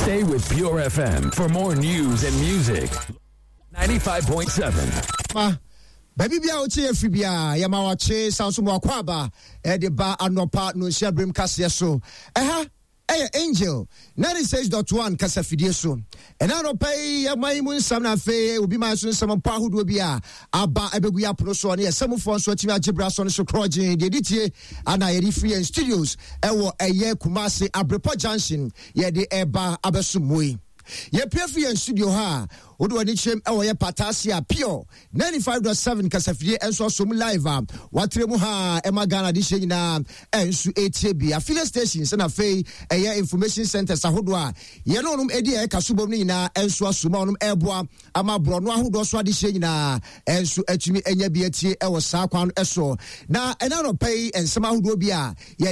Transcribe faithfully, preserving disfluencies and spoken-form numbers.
Stay with Pure F M for more news and music. ninety-five point seven. Ma, baby bia o tie fi bia ya ma wa che sanso mo akwa ba e de ba anopa no sia brem kase so. Eha Hey, Angel, ninety-six point one Kasafidie so. And I don't pay ya my moon some na fe will be my son some pa who do be a aba ebegu ya pro so ne some for so timi agebra so so crojin de ditie and I re free studios e wo eye Kumasi Abrepo Junction ye de eba abesumoi. Ye P F studio ha odo ani chem e wo ye Patasia Pure ninety-five point seven Kasafidie enso so live watre mu ha e magana de hye nyina enso etie bi affiliate stations na fe eye information centers ahodo a ye no num edi e kasubom ni nyina enso asoma num eboa ama bro no ahodo so ade hye nyina enso atumi enya bi atie e wo saa kwan eso na ena no pay ensema ahodo bi a